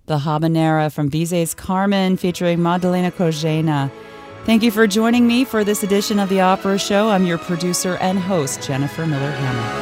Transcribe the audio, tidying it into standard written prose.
the Habanera from Bizet's Carmen featuring Maddalena Cogena. Thank you for joining me for this edition of the Opera Show. I'm your producer and host, Jennifer Miller-Hammer.